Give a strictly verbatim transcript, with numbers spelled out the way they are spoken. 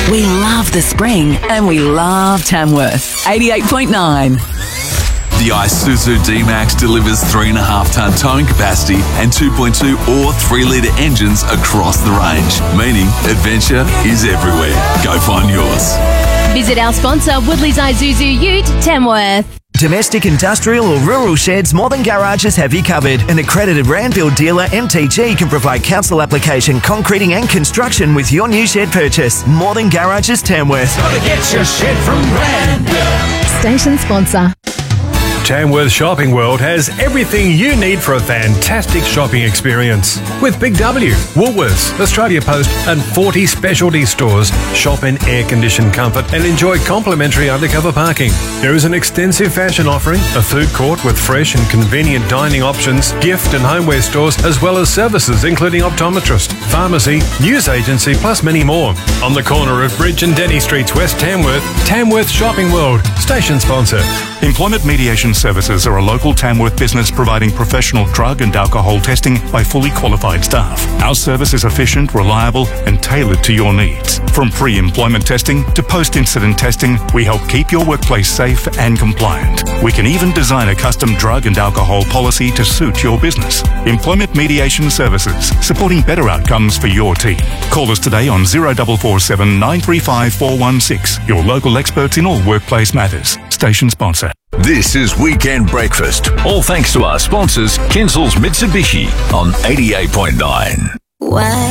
We love the spring and we love Tamworth. eighty-eight point nine. The Isuzu D-Max delivers three point five tonne towing capacity and two point two or three litre engines across the range, meaning adventure is everywhere. Go find yours. Visit our sponsor, Woodley's Isuzu Ute, Tamworth. Domestic, industrial or rural sheds, More Than Garages have you covered. An accredited Randville dealer, M T G, can provide council application, concreting and construction with your new shed purchase. More Than Garages, Tamworth. Gotta get your shed from Randville. Station sponsor. Tamworth Shopping World has everything you need for a fantastic shopping experience. With Big W, Woolworths, Australia Post and forty specialty stores, shop in air-conditioned comfort and enjoy complimentary undercover parking. There is an extensive fashion offering, a food court with fresh and convenient dining options, gift and homeware stores, as well as services including optometrist, pharmacy, news agency, plus many more. On the corner of Bridge and Denny Streets, West Tamworth, Tamworth Shopping World, station sponsor. Employment Mediation Services are a local Tamworth business providing professional drug and alcohol testing by fully qualified staff. Our service is efficient, reliable and tailored to your needs. From pre-employment testing to post-incident testing, we help keep your workplace safe and compliant. We can even design a custom drug and alcohol policy to suit your business. Employment Mediation Services, supporting better outcomes for your team. Call us today on zero four four seven nine three five four one six. Your local experts in all workplace matters. Station sponsor. This is Weekend Breakfast. All thanks to our sponsors, Kinsel's Mitsubishi on eighty-eight point nine. Why?